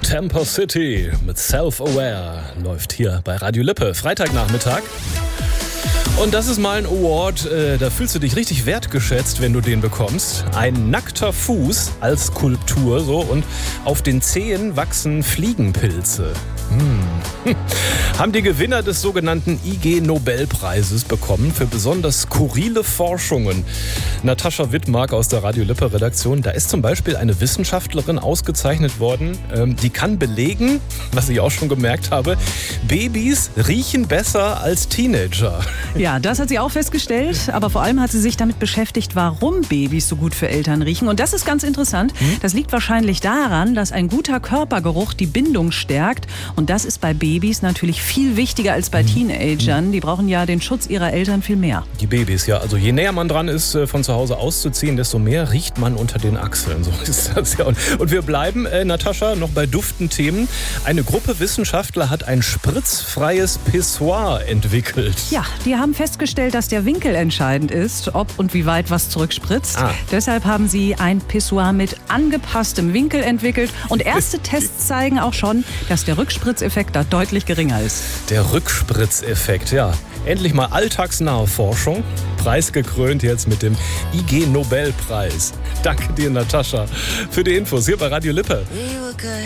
Temper City mit Self-Aware läuft hier bei Radio Lippe. Freitagnachmittag. Und das ist mal ein Award, da fühlst du dich richtig wertgeschätzt, wenn du den bekommst. Ein nackter Fuß als Skulptur so und auf den Zehen wachsen Fliegenpilze. Haben die Gewinner des sogenannten IG-Nobelpreises bekommen für besonders skurrile Forschungen. Natascha Wittmark aus der Radio Lippe Redaktion. Da ist zum Beispiel eine Wissenschaftlerin ausgezeichnet worden, die kann belegen, was ich auch schon gemerkt habe, Babys riechen besser als Teenager. Ja, das hat sie auch festgestellt, aber vor allem hat sie sich damit beschäftigt, warum Babys so gut für Eltern riechen. Und das ist ganz interessant. Das liegt wahrscheinlich daran, dass ein guter Körpergeruch die Bindung stärkt. Und das ist bei Babys natürlich viel wichtiger als bei Teenagern. Die brauchen ja den Schutz ihrer Eltern viel mehr. Die Babys, ja. Also je näher man dran ist, von zu Hause auszuziehen, desto mehr riecht man unter den Achseln. So ist das ja. Und wir bleiben, Natascha, noch bei duften Themen. Eine Gruppe Wissenschaftler hat ein spritzfreies Pissoir entwickelt. Ja, die haben festgestellt, dass der Winkel entscheidend ist, ob und wie weit was zurückspritzt. Deshalb haben sie ein Pissoir mit angepasstem Winkel entwickelt. Und erste Tests zeigen auch schon, dass der Rückspritzeffekt da deutlich geringer ist. Der Rückspritzeffekt, ja. Endlich mal alltagsnahe Forschung. Preisgekrönt jetzt mit dem IG-Nobelpreis. Danke dir, Natascha, für die Infos hier bei Radio Lippe.